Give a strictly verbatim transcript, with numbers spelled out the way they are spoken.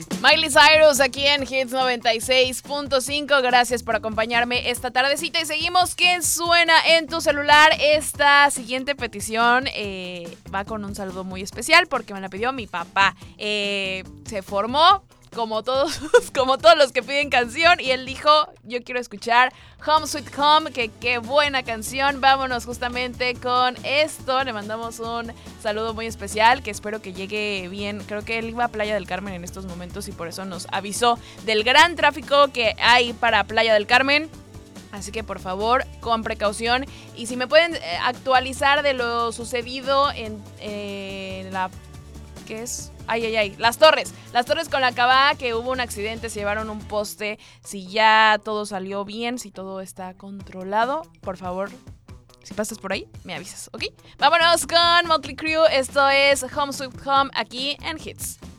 Miley Cyrus aquí en Hits noventa y seis punto cinco. Gracias por acompañarme esta tardecita y seguimos. ¿Qué suena en tu celular? Esta siguiente petición eh, va con un saludo muy especial porque me la pidió mi papá. Eh, se formó como todos, como todos los que piden canción y él dijo, yo quiero escuchar Home Sweet Home, que qué buena canción. Vámonos justamente con esto. Le mandamos un saludo muy especial que espero que llegue bien. Creo que él iba a Playa del Carmen en estos momentos y por eso nos avisó del gran tráfico que hay para Playa del Carmen. Así que por favor, con precaución. Y si me pueden actualizar de lo sucedido en, eh, en la... ¿Qué es? Ay, ay, ay. Las Torres. Las Torres con la Cabá, que hubo un accidente, se llevaron un poste. Si ya todo salió bien, si todo está controlado, por favor, si pasas por ahí, me avisas, ¿ok? Vámonos con Motley Crue. Esto es Home Sweet Home aquí en Hits.